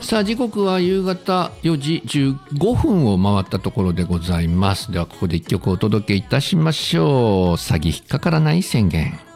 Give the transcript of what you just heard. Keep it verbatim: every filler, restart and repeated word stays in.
さあ時刻は夕方よじじゅうごふんを回ったところでございます。ではここで一曲お届けいたしましょう。詐欺引っかからない宣言。